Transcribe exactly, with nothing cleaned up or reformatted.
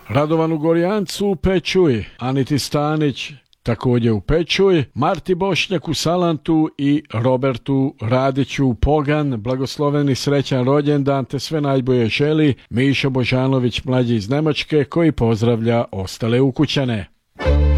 Radovanu Gorjancu u Pečuj, Aniti Stanić također u Pečuj, Marti Bošnjak u Salantu i Robertu Radiću u Pogan, blagosloveni srećan rođendan te sve najbolje želi Mišo Božanović mlađi iz Nemačke koji pozdravlja ostale ukućane.